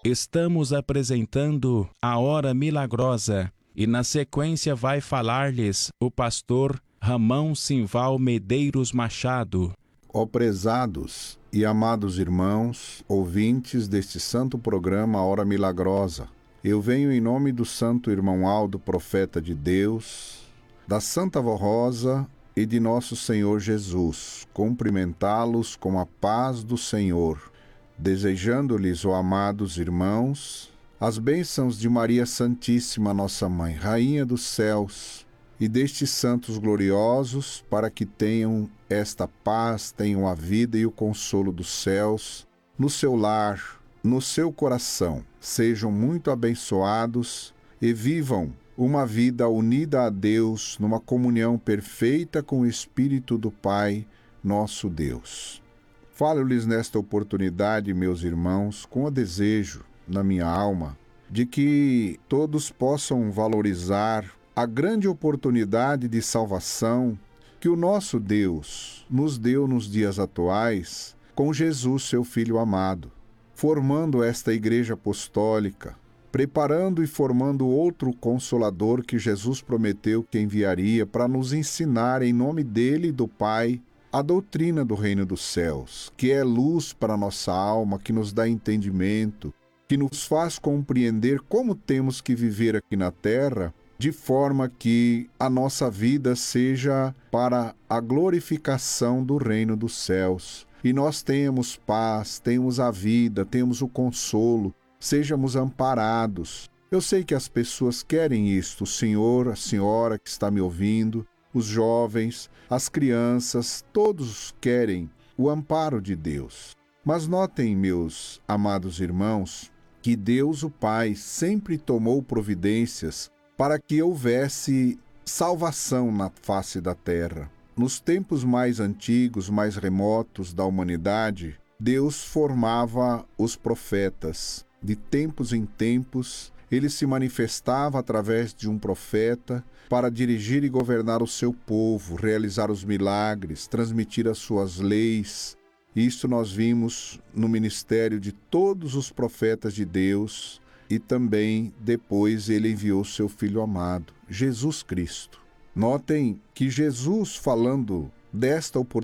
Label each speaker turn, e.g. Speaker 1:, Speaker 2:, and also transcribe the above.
Speaker 1: Estamos apresentando a Hora Milagrosa e na sequência vai falar-lhes o pastor Ramão Simval Medeiros Machado.
Speaker 2: Ó prezados e amados irmãos, ouvintes deste santo programa Hora Milagrosa, eu venho em nome do santo irmão Aldo, profeta de Deus, da Santa Vó Rosa e de nosso Senhor Jesus, cumprimentá-los com a paz do Senhor, desejando-lhes, ó amados irmãos, as bênçãos de Maria Santíssima, nossa Mãe, Rainha dos céus, e destes santos gloriosos, para que tenham esta paz, tenham a vida e o consolo dos céus, no seu lar, no seu coração. Sejam muito abençoados e vivam uma vida unida a Deus, numa comunhão perfeita com o Espírito do Pai, nosso Deus. Falo-lhes nesta oportunidade, meus irmãos, com o desejo na minha alma de que todos possam valorizar a grande oportunidade de salvação que o nosso Deus nos deu nos dias atuais com Jesus, seu Filho amado, formando esta Igreja Apostólica, preparando e formando outro Consolador que Jesus prometeu que enviaria para nos ensinar em nome dele e do Pai a doutrina do reino dos céus, que é luz para a nossa alma, que nos dá entendimento, que nos faz compreender como temos que viver aqui na terra, de forma que a nossa vida seja para a glorificação do reino dos céus. E nós tenhamos paz, tenhamos a vida, tenhamos o consolo, sejamos amparados. Eu sei que as pessoas querem isto, o senhor, a senhora que está me ouvindo, os jovens, as crianças, todos querem o amparo de Deus. Mas notem, meus amados irmãos, que Deus, o Pai, sempre tomou providências para que houvesse salvação na face da terra. Nos tempos mais antigos, mais remotos da humanidade, Deus formava os profetas. De tempos em tempos, ele se manifestava através de um profeta para dirigir e governar o seu povo, realizar os milagres, transmitir as suas leis. Isto nós vimos no ministério de todos os profetas de Deus e também depois ele enviou seu Filho amado, Jesus Cristo. Notem que Jesus, falando desta oportunidade,